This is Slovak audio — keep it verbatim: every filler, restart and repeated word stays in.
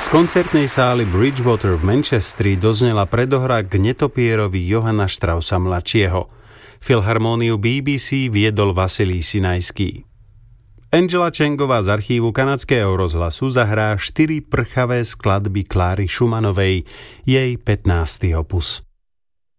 Z koncertnej sály Bridgewater v Manchestri doznela predohra k Netopierovi Johanna Straussa mladšieho. Filharmóniu bé bé cé viedol Vasilij Sinajský. Angela Changová z archívu kanadského rozhlasu zahrá štyri prchavé skladby Kláry Schumannovej, jej pätnásty opus.